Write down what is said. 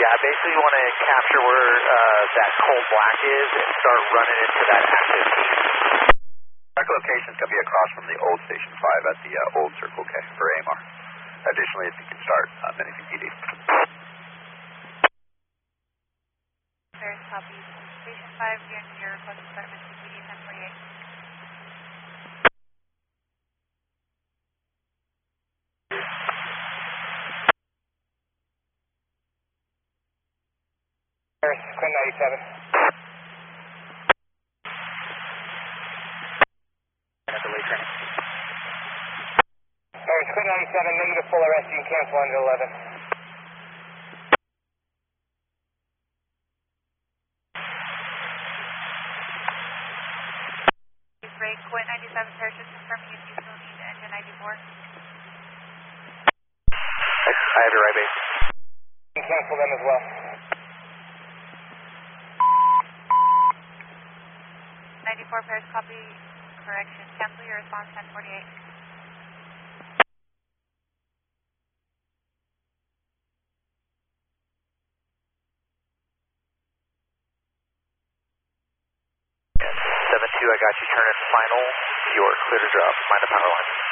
Yeah, basically you want to capture where that coal black is and start running into that active heat. Track location is going to be across from the old Station 5 at the old Circle K for AMR. Additionally, if you can start Menifee PD. There's copy. Station 5, you're near request to start Menifee PD 1048. There's Quinn 97. Delay training. There's Quinn 97, negative full arrest, you can cancel under 11. Break, Quinn 97, parachute confirming if you still need engine 94. I have your right base. You can cancel them as well. 94 pairs, copy, correction, cancel your response 1048. I got you turning final. You're clear to drop. Mind the power line.